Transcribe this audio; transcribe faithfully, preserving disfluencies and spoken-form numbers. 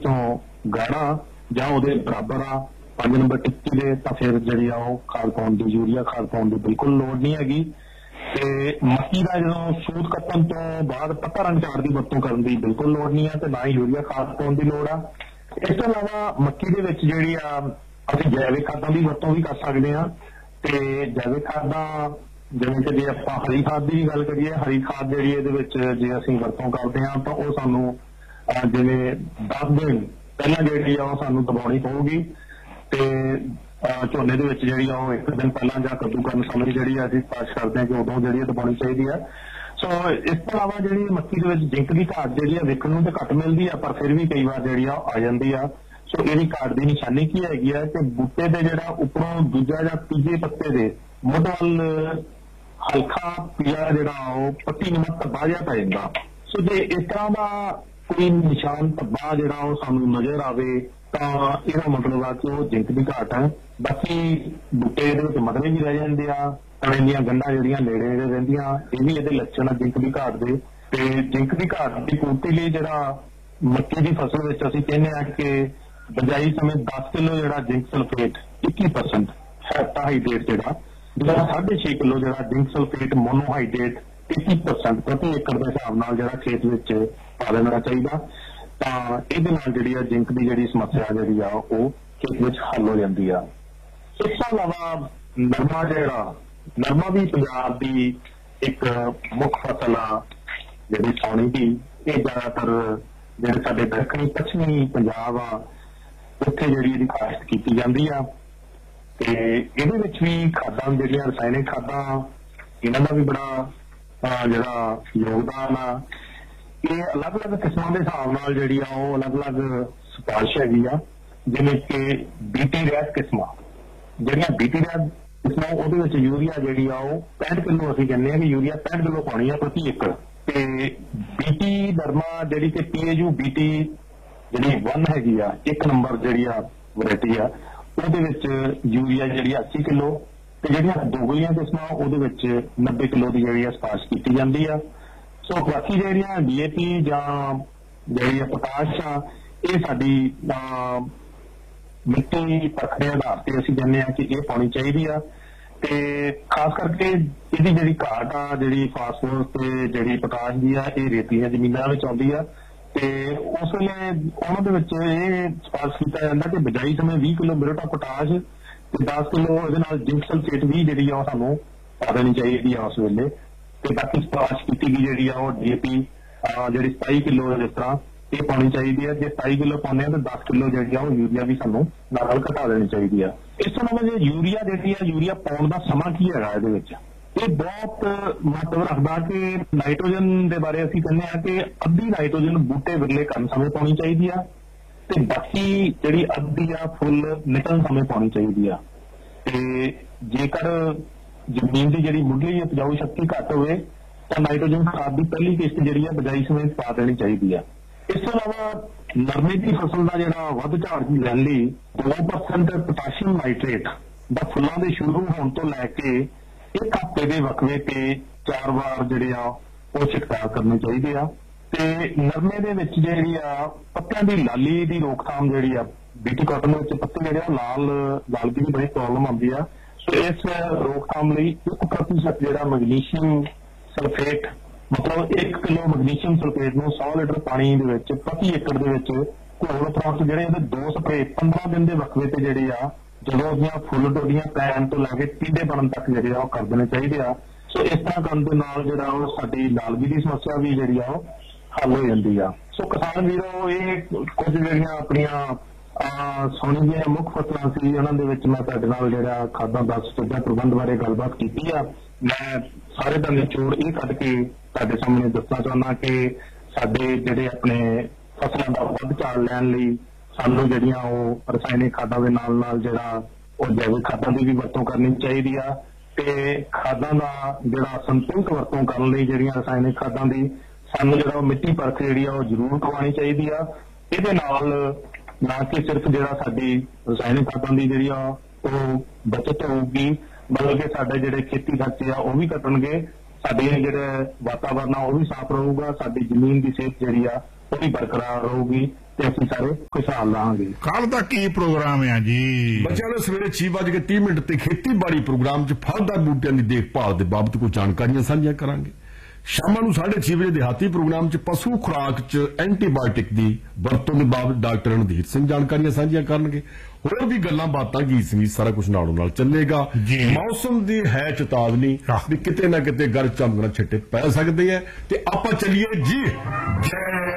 तो गाढ़ा जां उहदे बराबर आ पांच नंबर टिक्की दे, तां फिर जिहड़ी आ ओह खाद पाउण दी, यूरिया खाद पाउण दी बिल्कुल लोड़ नहीं हैगी। ते मक्की का जो सूत कट्टण तो बाद पत्ता रंग चाड़ की वरतों करने की बिल्कुल लोड़ नहीं है, तो ना ही यूरिया खाद पाउण की लोड़ आ। इस तो इलावा मक्की दे विच जिहड़ी आ असीं जैविक खादां की वरतों भी कर सकते हैं। तो जैविक खादां जिवें कि जे आपां हरी खाद की गल करिए, हरी खाद जिहड़ी इहदे विच जे असीं वरतों करते हैं तो वह सानूं जिवें दस दिन पहलां जिहड़ी आ ओह सानूं दबाउणी पऊगी। ते झोने दे विच जिहड़ी आ ओह एक दिन पहलां जां कद्दू करन समੇਂ जिहड़ी आ असीं सिफारिश करते हैं कि उदों जिहड़ी दबाउणी चाहीदी है। सो इस तो इलावा जिहड़ी मक्की दे विच जिंक की घाट जिहड़ी आ वेखण नूं ते घट मिलदी आ, पर फिर भी कई बार जिहड़ी आ आ जांदी आ। सो इहदी घाट की निशानी की हैगी आ कि बूटे दे जिहड़ा उपरों दूजा जां तीजे पत्ते दे मुੱਢ ਵੱਲ हल्का पीला जिहड़ा ओह पट्टी नुमा धब्बा जिहा पै जांदा। सो जे इस तरह का कोई निशान धब्बा जिहड़ा ओह सानूं नज़र आवे तां इहदा मतलब आ कि ओह जिंक की घाट है। बाकी बूटे इहदे विच मरने भी रह जांदे आ, तणे दीआं गंढां जिहड़ियां नेड़े नेड़े रहिंदियां, इह भी इहदे लक्षण आ जिंक की घाट दे। ते जिंक की घाट की पूर्ति लई जिहड़ा मक्की की फसल विच असीं कहने आ कि बजाई समय दस किलो जिहड़ा जिंक सल्फेट इक्की परसेंट हेप्टाहाइड्रेट जिहड़ा जिहड़ा साढ़े छे किलो जिहड़ा जिंक सल्फेट मोनोहाइड्रेट इक्की परसेंट प्रति एकड़ के हिसाब नाल जिहड़ा खेत विच पा देना चाहिए। तां इहदे नाल जिहड़ी आ जिंक की जिहड़ी समस्या जिहड़ी आ ओह खेत विच हल हो जांदी आ। इस तो इलावा नरमा जिहड़ा नरमा भी पंजाब की एक मुख फसल आ जिहड़ी सौणी की, ये ज़्यादातर जिहड़े साडे दक्खणी पश्चिमी पंजाब आ उत्थे जिहड़ी इहदी काश्त कीती जांदी आ। ते इहदे विच भी खादां जिहड़ियां रसायनिक खादां इन्हां दा भी बड़ा जिहड़ा योगदान आ। ये अलग अलग किस्मां दे हिसाब नाल जिहड़ी आ ओह अलग अलग सिफारिश हैगी आ, जिवें कि बीटी रैत किस्मां जिहड़ियां बीटी रैत किस्मां ओहदे विच यूरिया जिहड़ी आ ओह पैंठ किलो असीं कहने आ कि यूरिया पैंठ किलो पाउणी आ प्रति एकड़। ते बीटी नरमा जिहड़ी कि पीएयू बीटी जिहड़ी वन हैगी आ एक नंबर जिहड़ी आ वैरायटी आ ਉਹਦੇ ਵਿੱਚ यूरिया ਜਿਹੜੀ अस्सी किलो ਤੇ ਜਿਹੜੀਆਂ ਦੋਗਲੀਆਂ ਕਿਸਮਾਂ ਉਹਦੇ ਵਿੱਚ नब्बे किलो ਦੀ ਜਿਹੜੀ ਆ ਸਪਾਰਸ਼ ਕੀਤੀ ਜਾਂਦੀ ਆ। ਸੋ ਬਾਕੀ ਜਿਹੜੀਆਂ ਡੀਏਪੀ ਜਾਂ ਜਿਹੜੀ ਆ ਪੋਟਾਸ਼ ਆ ਇਹ ਸਾਡੀ ਮਿੱਟੀ ਪਰਖ ਦੇ ਆਧਾਰ ਤੇ ਅਸੀਂ ਕਹਿੰਦੇ ਆ ਕਿ ਇਹ ਪਾਉਣੀ ਚਾਹੀਦੀ ਆ। ਤੇ ਖਾਸ ਕਰਕੇ ਇਹਦੀ ਜਿਹੜੀ ਘਾਟ ਆ ਜਿਹੜੀ ਫਾਸਫੋਰਸ ਤੇ ਜਿਹੜੀ ਪੋਟਾਸ਼ ਦੀ ਆ ਇਹ ਰੇਤਲੀਆਂ ਜ਼ਮੀਨਾਂ ਵਿੱਚ ਆਉਂਦੀ ਆ। ਤੇ ਉਸ ਵੇਲੇ ਉਹਨਾਂ ਦੇ ਵਿੱਚ ਇਹ ਸਿਫਾਰਿਸ਼ ਕੀਤਾ ਜਾਂਦਾ ਕਿ ਬਜਾਈ ਸਮੇਂ ਵੀਹ ਕਿਲੋ ਮਿਰਟ ਆਫ ਪੋਟਾਸ਼ ਤੇ ਦਸ ਕਿਲੋ ਇਹਦੇ ਨਾਲ ਜਿੰਕ ਸਲਫੇਟ ਵੀ ਜਿਹੜੀ ਆ ਉਹ ਸਾਨੂੰ ਪਾ ਦੇਣੀ ਚਾਹੀਦੀ ਆ ਉਸ ਵੇਲੇ। ਤੇ ਬਾਕੀ ਸਿਫਾਰਿਸ਼ ਕੀਤੀ ਗਈ ਜਿਹੜੀ ਆ ਉਹ ਡੀਏਪੀ ਜਿਹੜੀ ਸਤਾਈ ਕਿਲੋ ਜਿਸ ਤਰ੍ਹਾਂ ਇਹ ਪਾਉਣੀ ਚਾਹੀਦੀ ਹੈ। ਜੇ ਸਤਾਈ ਕਿਲੋ ਪਾਉਂਦੇ ਆ ਤਾਂ ਦਸ ਕਿਲੋ ਜਿਹੜੀ ਆ ਉਹ ਯੂਰੀਆ ਵੀ ਸਾਨੂੰ ਨਾਲ ਘਟਾ ਦੇਣੀ ਚਾਹੀਦੀ ਆ। ਇਸ ਤੋਂ ਇਲਾਵਾ ਜੇ ਯੂਰੀਆ ਜਿਹੜੀ ਆ ਯੂਰੀਆ ਪਾਉਣ ਦਾ ਸਮਾਂ ਕੀ ਹੈਗਾ ਇਹਦੇ ਵਿੱਚ ਇਹ ਬਹੁਤ ਮਹੱਤਵ ਰੱਖਦਾ ਕਿ ਨਾਈਟ੍ਰੋਜਨ ਦੇ ਬਾਰੇ ਅਸੀਂ ਕਹਿੰਦੇ ਆ ਕਿ ਅੱਧੀ ਨਾਈਟ੍ਰੋਜਨ ਬੂਟੇ ਵਿਰਲੇ ਕਰਨ ਸਮੇਂ ਪਾਉਣੀ ਚਾਹੀਦੀ ਆ ਤੇ ਬਾਕੀ ਜਿਹੜੀ ਅੱਧੀ ਆ ਫੁੱਲ ਨਿਕਲਣ ਸਮੇਂ ਪਾਉਣੀ ਚਾਹੀਦੀ ਆ। ਤੇ ਜੇਕਰ ਜ਼ਮੀਨ ਦੀ ਜਿਹੜੀ ਮੁੱਢਲੀ ਉਪਜਾਊ ਸ਼ਕਤੀ ਘੱਟ ਹੋਵੇ ਤਾਂ ਨਾਈਟ੍ਰੋਜਨ ਖਾਦ ਦੀ ਪਹਿਲੀ ਕਿਸ਼ਤ ਜਿਹੜੀ ਆ ਬਜਾਈ ਸਮੇਂ ਪਾ ਦੇਣੀ ਚਾਹੀਦੀ ਆ। ਇਸ ਤੋਂ ਇਲਾਵਾ ਨਰਮੇ ਦੀ ਫਸਲ ਦਾ ਜਿਹੜਾ ਵੱਧ ਝਾੜ ਲੈਣ ਲਈ ਦੋ ਪਰਸੈਂਟ ਪੋਟਾਸ਼ੀਅਮ ਨਾਈਟ੍ਰੇਟ ਦਾ ਫੁੱਲਾਂ ਦੇ ਸ਼ੁਰੂ ਹੋਣ ਤੋਂ ਲੈ ਕੇ ਇੱਕ ਹਫ਼ਤੇ ਦੇ ਵਕਫੇ ਤੇ ਚਾਰ ਵਾਰ ਜਿਹੜੇ ਆ ਉਹ ਛਿੜਕਾਅ ਕਰਨੇ ਚਾਹੀਦੇ ਆ। ਤੇ ਨਰਮੇ ਦੇ ਵਿੱਚ ਜਿਹੜੀ ਆ ਪੱਤਿਆਂ ਦੀ ਲਾਲੀ ਦੀ ਰੋਕਥਾਮ ਜਿਹੜੀ ਆ ਬੀਟੀ ਕਾਟਨ ਵਿੱਚ ਪੱਤੇ ਜਿਹੜੇ ਆ ਲਾਲ ਲਾਲਗੀ ਦੀ ਬੜੀ ਪ੍ਰੋਬਲਮ ਆਉਂਦੀ ਆ। ਸੋ ਇਸ ਰੋਕਥਾਮ ਲਈ ਇੱਕ ਪ੍ਰਤੀਸ਼ਤ ਜਿਹੜਾ ਮੈਗਨੀਸ਼ੀਅਮ ਸਲਫੇਟ ਮਤਲਬ ਇੱਕ ਕਿਲੋ ਮੈਗਨੀਸ਼ੀਅਮ ਸਲਫੇਟ ਨੂੰ ਸੌ ਲੀਟਰ ਪਾਣੀ ਦੇ ਵਿੱਚ ਪ੍ਰਤੀ ਏਕੜ ਦੇ ਵਿੱਚ ਘੋਲ ਉਪਰੰਤ ਜਿਹੜੇ ਇਹਦੇ ਦੋ ਸਪਰੇ ਪੰਦਰਾਂ ਦਿਨ ਦੇ ਵਕਫੇ ਤੇ ਜਿਹੜੇ ਆ ਜਦੋਂ ਉਹਦੀਆਂ ਫੁੱਲ ਡੋਡੀਆਂ ਪੈਣ ਤੋਂ ਲੈ ਕੇ ਟੀਡੇ ਬਣਨ ਤੱਕ ਜਿਹੜੇ ਆ ਉਹ ਕਰ ਦੇਣੇ ਚਾਹੀਦੇ ਆ। ਸੋ ਇਸ ਤਰ੍ਹਾਂ ਕਰਨ ਦੇ ਨਾਲ ਜਿਹੜਾ ਉਹ ਸਾਡੀ ਲਾਲਗੀ ਦੀ ਸਮੱਸਿਆ ਵੀ ਜਿਹੜੀ ਆ ਉਹ ਹੱਲ ਹੋ ਜਾਂਦੀ ਆ। ਸੋ ਕਿਸਾਨ ਵੀਰੋ ਇਹ ਕੁਝ ਜਿਹੜੀਆਂ ਆਪਣੀਆਂ ਸੌਣੀ ਦੀਆਂ ਮੁੱਖ ਫਸਲਾਂ ਸੀ ਉਹਨਾਂ ਦੇ ਵਿੱਚ ਮੈਂ ਤੁਹਾਡੇ ਨਾਲ ਜਿਹੜਾ ਖਾਦਾਂ ਦਾ ਸੁਚੱਜਾ ਪ੍ਰਬੰਧ ਬਾਰੇ ਗੱਲਬਾਤ ਕੀਤੀ ਆ। ਮੈਂ ਸਾਰੇ ਦਾ ਨਿਚੋੜ ਇਹ ਕੱਢ ਕੇ ਤੁਹਾਡੇ ਸਾਹਮਣੇ ਦੱਸਣਾ ਚਾਹੁੰਦਾ ਕਿ ਸਾਡੇ ਜਿਹੜੇ ਆਪਣੇ ਫਸਲਾਂ ਦਾ ਵੱਧ ਝਾੜ ਲੈਣ ਲਈ ਸਾਨੂੰ ਜਿਹੜੀਆਂ ਉਹ ਰਸਾਇਣਿਕ ਖਾਦਾਂ ਦੇ ਨਾਲ ਨਾਲ ਜਿਹੜਾ ਉਹ ਜੈਵਿਕ ਖਾਦਾਂ ਦੀ ਵੀ ਵਰਤੋਂ ਕਰਨੀ ਚਾਹੀਦੀ ਆ। ਤੇ ਖਾਦਾਂ ਦਾ ਜਿਹੜਾ ਸੰਤੁਲਿਤ ਵਰਤੋਂ ਕਰਨ ਲਈ ਜਿਹੜੀਆਂ ਰਸਾਇਣਿਕ ਖਾਦਾਂ ਦੀ ਸਾਨੂੰ ਜਿਹੜਾ ਮਿੱਟੀ ਪਰਖ ਜਿਹੜੀ ਆ ਉਹ ਜ਼ਰੂਰ ਕਰਵਾਉਣੀ ਚਾਹੀਦੀ ਆ। ਇਹਦੇ ਨਾਲ ਨਾ ਕਿ ਸਿਰਫ ਜਿਹੜਾ ਸਾਡੀ ਰਸਾਇਣਿਕ ਖਾਦਾਂ ਦੀ ਜਿਹੜੀ ਆ ਉਹ ਬਚਤ ਹੋਊਗੀ ਬਲਕਿ ਸਾਡੇ ਜਿਹੜੇ ਖੇਤੀ ਖਰਚੇ ਆ ਉਹ ਵੀ ਘਟਣਗੇ, ਸਾਡੇ ਜਿਹੜੇ ਵਾਤਾਵਰਨ ਆ ਉਹ ਵੀ ਸਾਫ਼ ਰਹੂਗਾ, ਸਾਡੀ ਜ਼ਮੀਨ ਦੀ ਸਿਹਤ ਜਿਹੜੀ ਆ ਉਹ ਵੀ ਬਰਕਰਾਰ ਰਹੂਗੀ ਤੇ ਅਸੀਂ ਸਾਰੇ ਖੁਸ਼ਹਾਲ ਰਹਾਂਗੇ। ਕੱਲ ਦਾ ਕੀ ਪ੍ਰੋਗਰਾਮ ਹੈ ਜੀ? ਬੱਚਿਆਂ ਨੇ ਸਵੇਰੇ ਛੇ ਵੱਜ ਕੇ ਤੀਹ ਮਿੰਟ ਤੇ ਖੇਤੀਬਾੜੀ ਪ੍ਰੋਗਰਾਮ 'ਚ ਫਲਦਾਰ ਬੂਟਿਆਂ ਦੀ ਦੇਖਭਾਲ ਦੇ ਬਾਬਤ ਕੋਈ ਜਾਣਕਾਰੀਆਂ ਸਾਂਝੀਆਂ ਕਰਾਂਗੇ। ਸ਼ਾਮਾਂ ਨੂੰ ਸਾਢੇ ਛੇ ਵਜੇ ਦਿਹਾਤੀ ਪ੍ਰੋਗਰਾਮ 'ਚ ਪਸ਼ੂ ਖੁਰਾਕ 'ਚ ਐਂਟੀਬਾਇਓਟਿਕ ਦੀ ਵਰਤੋਂ ਦੇ ਬਾਬਤ ਡਾਕਟਰ ਰਣਧੀਰ ਸਿੰਘ ਜਾਣਕਾਰੀਆਂ ਸਾਂਝੀਆਂ ਕਰਨਗੇ। ਹੋਰ ਵੀ ਗੱਲਾਂ ਬਾਤਾਂ ਗੀਤ ਸੰਗੀਤ ਸਾਰਾ ਕੁਝ ਨਾਲੋਂ ਨਾਲ ਚੱਲੇਗਾ। ਮੌਸਮ ਦੀ ਹੈ ਚੇਤਾਵਨੀ ਵੀ ਕਿਤੇ ਨਾ ਕਿਤੇ ਗਰਜ ਚਮਕਣਾ ਛਿੱਟੇ ਪੈ ਸਕਦੇ ਆ ਤੇ ਆਪਾਂ ਚੱਲੀਏ ਜੀ ਜੈ